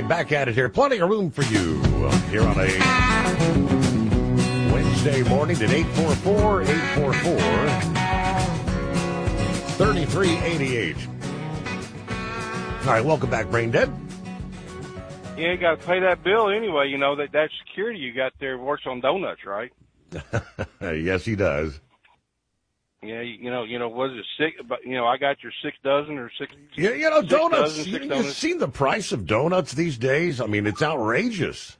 back at it here. Plenty of room for you here on a Wednesday morning at 844-844-3388. All right, welcome back, Brain Dead. Yeah, you got to pay that bill anyway. You know, that security you got there works on donuts, right? Yes, he does. Yeah, you know, was it six? But I got your 6 dozen or six. Yeah, donuts. Dozen, You've seen the price of donuts these days? I mean, it's outrageous.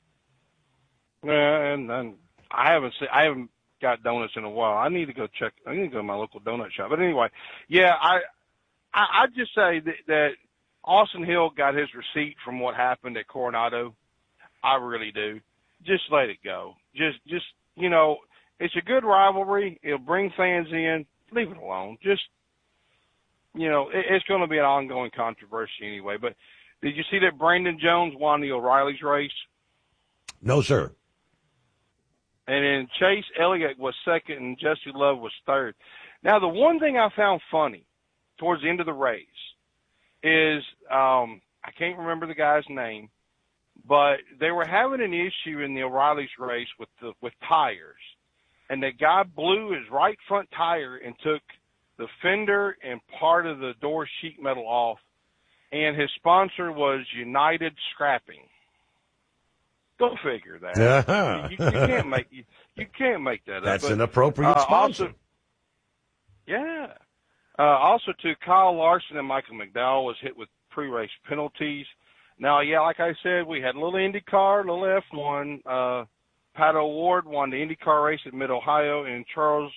And I haven't got donuts in a while. I need to go check. I need to go to my local donut shop. But anyway, yeah, I just say that Austin Hill got his receipt from what happened at Coronado. I really do. Just let it go. Just it's a good rivalry. It'll bring fans in. Leave it alone. Just, it's going to be an ongoing controversy anyway. But did you see that Brandon Jones won the O'Reilly's race? No, sir. And then Chase Elliott was second and Jesse Love was third. Now, the one thing I found funny towards the end of the race is I can't remember the guy's name, but they were having an issue in the O'Reilly's race with tires. And the guy blew his right front tire and took the fender and part of the door sheet metal off. And his sponsor was United Scrapping. Go figure that. Uh-huh. You can't make that up. That's an appropriate sponsor. Also, too, Kyle Larson and Michael McDowell was hit with pre-race penalties. Now, yeah, like I said, we had a little IndyCar, a little F1. Pat O'Ward won the IndyCar race at Mid-Ohio, and Charles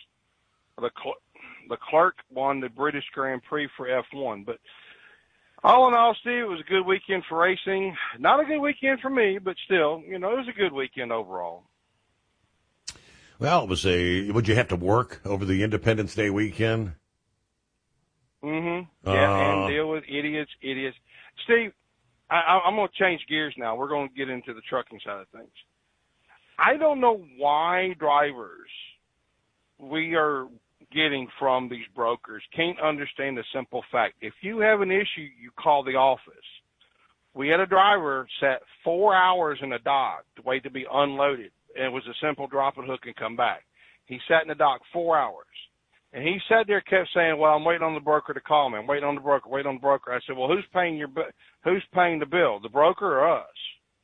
Leclerc won the British Grand Prix for F1. But all in all, Steve, it was a good weekend for racing. Not a good weekend for me, but still, it was a good weekend overall. Well, would you have to work over the Independence Day weekend? Mm-hmm. Yeah, and deal with idiots. Steve, I'm going to change gears now. We're going to get into the trucking side of things. I don't know why drivers we are getting from these brokers can't understand the simple fact. If you have an issue, you call the office. We had a driver sat 4 hours in a dock to wait to be unloaded, and it was a simple drop and hook and come back. He sat in the dock 4 hours. And he sat there, kept saying, well, I'm waiting on the broker to call me. I'm waiting on the broker. I said, well, who's paying the bill, the broker or us?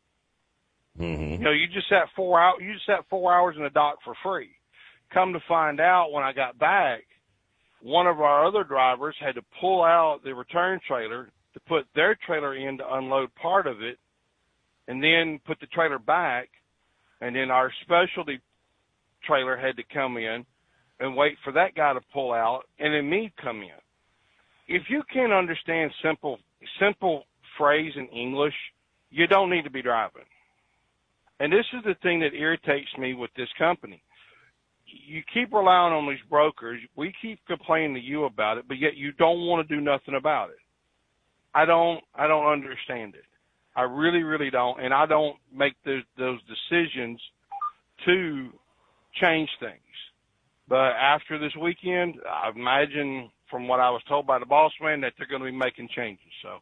Mm-hmm. You just sat 4 hours. You just sat 4 hours in the dock for free. Come to find out, when I got back, one of our other drivers had to pull out the return trailer to put their trailer in to unload part of it, and then put the trailer back, and then our specialty trailer had to come in and wait for that guy to pull out, and then me come in. If you can't understand simple phrase in English, you don't need to be driving. And this is the thing that irritates me with this company. You keep relying on these brokers. We keep complaining to you about it, but yet you don't want to do nothing about it. I don't understand it. I really, really don't. And I don't make those decisions to change things. But after this weekend, I imagine from what I was told by the boss man that they're going to be making changes. So,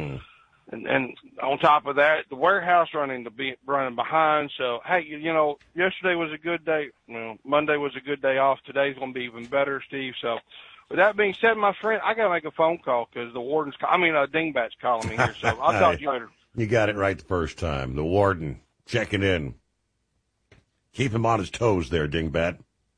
and on top of that, the warehouse running behind. So, hey, yesterday was a good day. Monday was a good day off. Today's going to be even better, Steve. So, with that being said, my friend, I got to make a phone call because the warden's, Dingbat's calling me here. So I'll talk to you later. You got it right the first time. The warden checking in. Keep him on his toes there, Dingbat.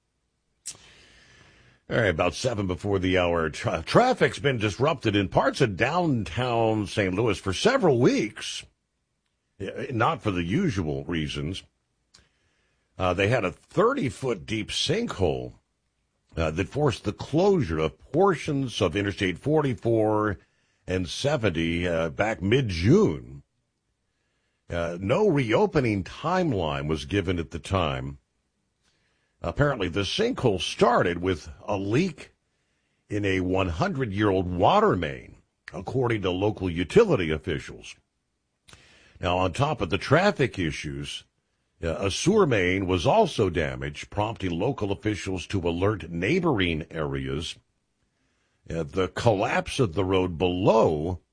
All right, about 7 before the hour. Traffic's been disrupted in parts of downtown St. Louis for several weeks, not for the usual reasons. They had a 30-foot deep sinkhole that forced the closure of portions of Interstate 44 and 70 back mid-June. No reopening timeline was given at the time. Apparently, the sinkhole started with a leak in a 100-year-old water main, according to local utility officials. Now, on top of the traffic issues, a sewer main was also damaged, prompting local officials to alert neighboring areas. The collapse of the road below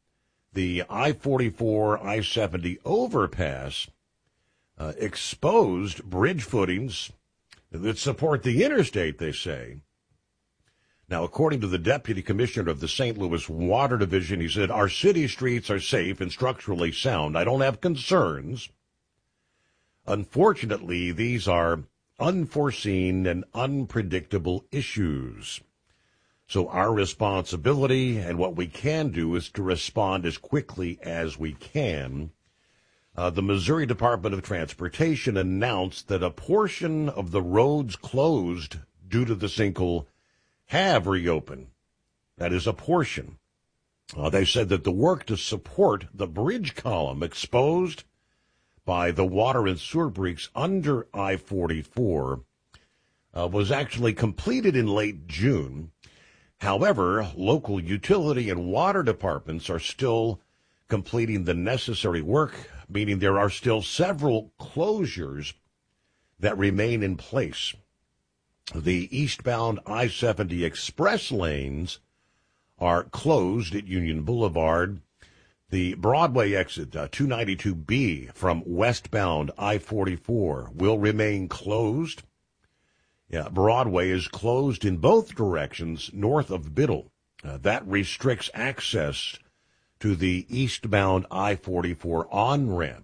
the I-44, I-70 overpass exposed bridge footings that support the interstate, they say. Now, according to the deputy commissioner of the St. Louis Water Division, he said, our city streets are safe and structurally sound. I don't have concerns. Unfortunately, these are unforeseen and unpredictable issues. So our responsibility and what we can do is to respond as quickly as we can. The Missouri Department of Transportation announced that a portion of the roads closed due to the sinkhole have reopened. That is a portion. They said that the work to support the bridge column exposed by the water and sewer breaks under I-44 was actually completed in late June. However, local utility and water departments are still completing the necessary work, meaning there are still several closures that remain in place. The eastbound I-70 express lanes are closed at Union Boulevard. The Broadway exit, 292B from westbound I-44, will remain closed. Broadway is closed in both directions north of Biddle. That restricts access to the eastbound I-44 on-ramp.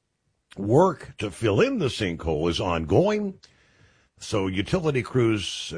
Work to fill in the sinkhole is ongoing, so utility crews